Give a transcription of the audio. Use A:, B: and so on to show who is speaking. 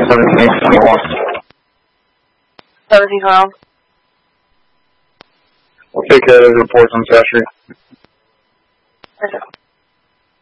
A: 1712.
B: We'll take care of the reports on Sasha.
A: Perfect.